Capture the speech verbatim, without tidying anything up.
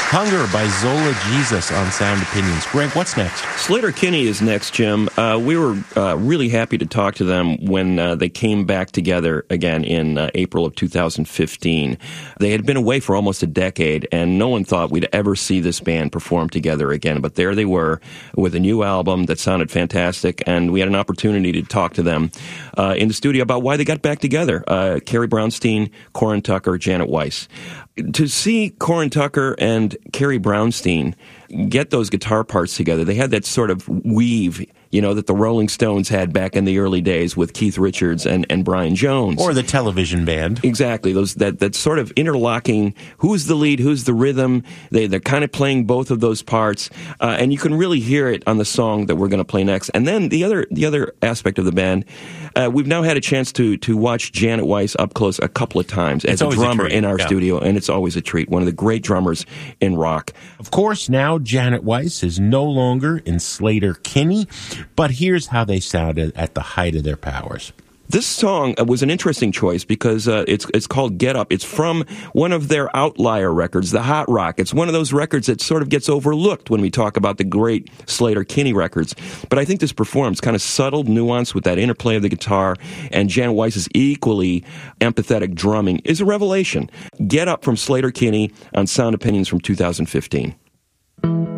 Hunger by Zola Jesus on Sound Opinions. Greg, what's next? Sleater-Kinney is next, Jim. Uh, we were uh, really happy to talk to them when uh, they came back together again in uh, April of two thousand fifteen. They had been away for almost a decade, and no one thought we'd ever see this band perform together again. But there they were with a new album that sounded fantastic, and we had an opportunity to talk to them uh, in the studio about why they got back together. Uh, Carrie Brownstein, Corin Tucker, Janet Weiss. To see Corin Tucker and Carrie Brownstein get those guitar parts together, they had that sort of weave, you know, that the Rolling Stones had back in the early days with Keith Richards and, and Brian Jones. Or the television band. Exactly. Those that, that sort of interlocking, who's the lead, who's the rhythm. They, they're kind of playing both of those parts. Uh, and you can really hear it on the song that we're going to play next. And then the other the other aspect of the band, uh, we've now had a chance to to watch Janet Weiss up close a couple of times as a drummer a in our yeah. studio, and it's always a treat. One of the great drummers in rock. Of course, now Janet Weiss is no longer in Sleater-Kinney, but here's how they sounded at the height of their powers. This song was an interesting choice because uh, it's it's called Get Up. It's from one of their outlier records, the Hot Rock. It's one of those records that sort of gets overlooked when we talk about the great Sleater-Kinney records. But I think this performs kind of subtle nuance with that interplay of the guitar, and Janet Weiss's equally empathetic drumming is a revelation. Get Up from Sleater-Kinney on Sound Opinions from two thousand fifteen.